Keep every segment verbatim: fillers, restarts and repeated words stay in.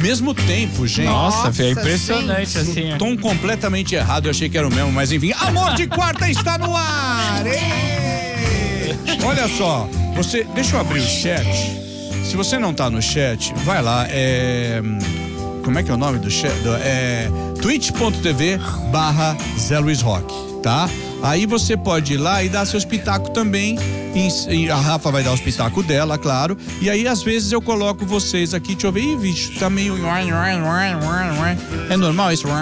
mesmo tempo, gente. Nossa, Nossa, é impressionante, gente. assim. Tom completamente errado, eu achei que era o mesmo, mas enfim. Amor de Quarta está no ar! Ê! Olha só, você, deixa eu abrir o chat. Se você não tá no chat, vai lá, é... Como é que é o nome do chat? É twitch.tv barra Zé Luiz Rock, tá? Aí você pode ir lá e dar seus pitacos também. A Rafa vai dar os pitacos dela, claro. E aí, às vezes, eu coloco vocês aqui. Deixa eu ver. Ih, bicho, tá meio. É normal isso?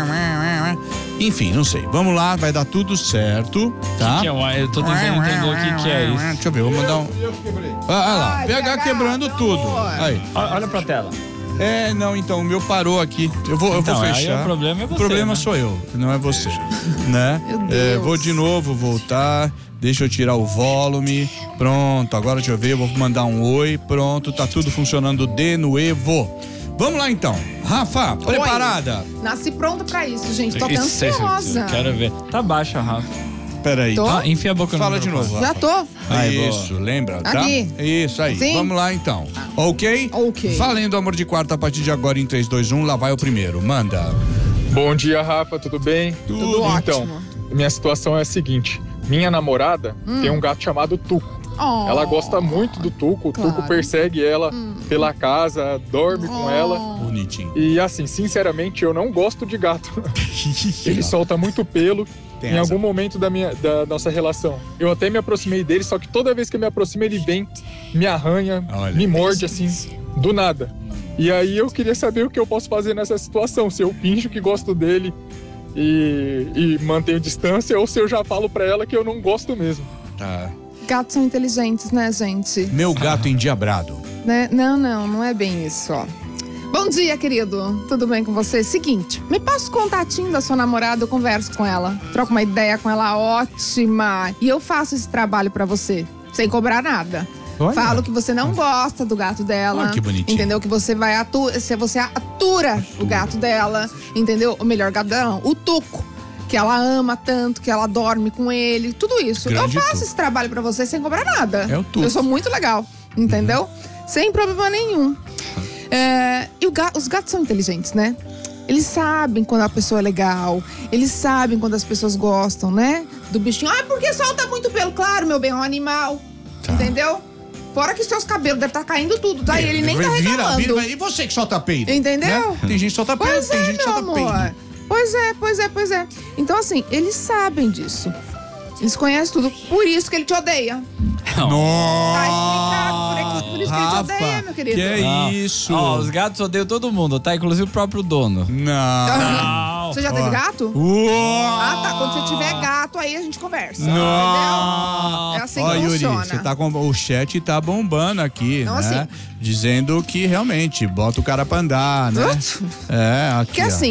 Enfim, não sei. Vamos lá, vai dar tudo certo, tá? Que que é o... Eu tô tentando entender o que, que é isso. Deixa eu ver, vou mandar um. Ah, olha lá, Ai, P H quebrando tudo. Aí. Olha pra tela. É, não, então, o meu parou aqui. Eu vou, eu Então, vou aí fechar. o problema é você, O problema né? sou eu, não é você, né? Meu Deus. É, vou de novo voltar. Deixa eu tirar o volume. Pronto, agora deixa eu ver, eu vou mandar um oi. Pronto, tá tudo funcionando de novo. Vamos lá então. Rafa, preparada? Nasci pronta pra isso, gente. Tô até Isso, isso, ansiosa. Quero ver. Tá baixa, Rafa. Peraí. Tô. Ah, enfia a boca no Fala de microfone. novo, Já Rafa. tô. Aí, Isso, lembra, tá? Aqui. Isso aí. Sim. Vamos lá então. Ok? Ok. Valendo Amor de Quarta a partir de agora em três, dois, um. Lá vai o primeiro. Manda. Bom dia, Rafa, tudo bem? Tudo Então, ótimo. minha situação é a seguinte: minha namorada tem um gato chamado Tuco. Oh. Ela gosta muito do Tuco, o Claro. Tuco persegue ela pela casa, dorme com ela. Bonitinho. E assim, sinceramente, eu não gosto de gato. Ele solta muito pelo. Tem em razão. algum momento da, minha, da nossa relação. Eu até me aproximei dele, só que toda vez que eu me aproximo, ele vem, me arranha, Olha. me morde assim, do nada. E aí eu queria saber o que eu posso fazer nessa situação. Se eu finjo que gosto dele e, e mantenho distância, ou se eu já falo pra ela que eu não gosto mesmo. Tá. Gatos são inteligentes, né, gente? Meu gato endiabrado. Né? Não, não, não é bem isso, ó. Bom dia, querido. Tudo bem com você? Seguinte, me passa o contatinho da sua namorada, eu converso com ela. Troco uma ideia com ela ótima. E eu faço esse trabalho pra você, sem cobrar nada. Olha. Falo que você não gosta do gato dela. Olha que bonitinho. Entendeu? Que você vai atu se você atura o gato dela. Entendeu? O melhor gato dela, não, o Tuco. Que ela ama tanto, que ela dorme com ele. Tudo isso. Grande eu faço Tuco. esse trabalho pra você sem cobrar nada. É o Tuco. Eu sou muito legal. Entendeu? Sem problema nenhum. É, e o ga- os gatos são inteligentes, né? Eles sabem quando a pessoa é legal. Eles sabem quando as pessoas gostam, né? Do bichinho. Ah, porque solta muito pelo. Claro, meu bem, é um animal. Tá. Entendeu? Fora que seus cabelos devem estar caindo tudo, tá? E ele nem tá Vira, reclamando. vira, vira. E você que solta peido? Entendeu? Né? Tem gente que solta peido, Pois tem é, gente que meu solta amor. peido. Pois é, pois é, pois é. Então, assim, eles sabem disso. Eles conhecem tudo. Por isso que ele te odeia. Nossa! Tá explicado. Por, aqui- por isso que ele te Rafa, odeia, meu querido. Que é Não. isso? Ó, os gatos odeiam todo mundo, tá? Inclusive o próprio dono. Não. Você já teve Ó. gato? Uou. Ah, tá. Quando você tiver gato, aí a gente conversa. Não. Entendeu? É assim Ó, que Yuri, funciona. você tá com o chat tá bombando aqui, Então, né? assim- Dizendo que realmente bota o cara pra andar, né? Putz. É, aqui. Que ó. assim,